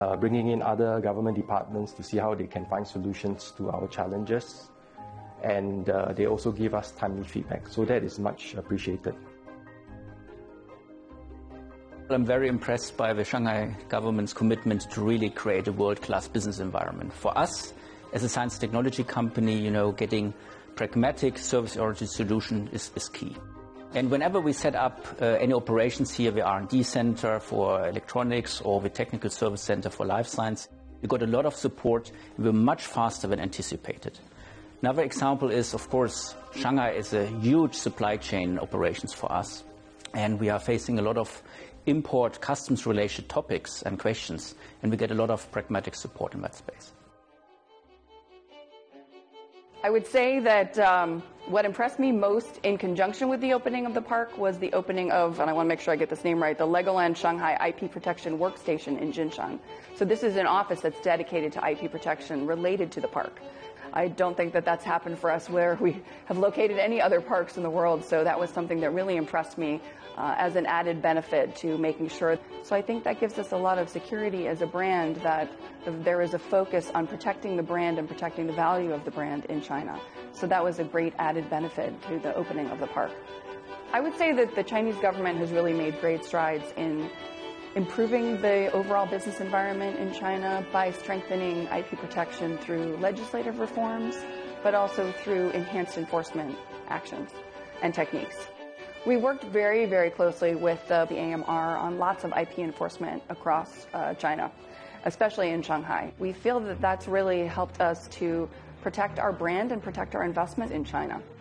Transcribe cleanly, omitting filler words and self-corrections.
bringing in other government departments to see how they can find solutions to our challenges. And they also give us timely feedback, so that is much appreciated. I'm very impressed by the Shanghai government's commitment to really create a world-class business environment. For us, as a science technology company, getting pragmatic service-oriented solution is key. And whenever we set up any operations here, the R&D center for electronics or the technical service center for life science, we got a lot of support. We were much faster than anticipated. Another example is, of course, Shanghai is a huge supply chain operations for us, and we are facing a lot of import customs related topics and questions, and we get a lot of pragmatic support in that space. I would say that what impressed me most in conjunction with the opening of the park was the opening of, and I want to make sure I get this name right, the Legoland Shanghai IP Protection Workstation in Jinshan. So this is an office that's dedicated to IP protection related to the park. I don't think that that's happened for us where we have located any other parks in the world, so that was something that really impressed me as an added benefit to making sure. So I think that gives us a lot of security as a brand, that there is a focus on protecting the brand and protecting the value of the brand in China. So that was a great added benefit to the opening of the park. I would say that the Chinese government has really made great strides in improving the overall business environment in China by strengthening IP protection through legislative reforms, but also through enhanced enforcement actions and techniques. We worked very, very closely with the AMR on lots of IP enforcement across China, especially in Shanghai. We feel that that's really helped us to protect our brand and protect our investment in China.